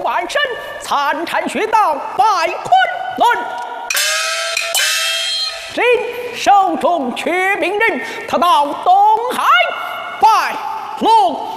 半生，残残学道拜昆仑。今手中缺兵人，他到东海拜龙。